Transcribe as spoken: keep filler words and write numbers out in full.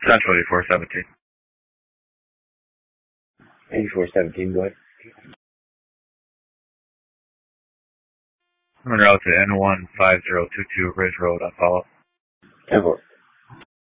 Central eighty-four seventeen. eighty-four seventeen, go ahead. En route to N one five zero two two Ridge Road on follow. ten four.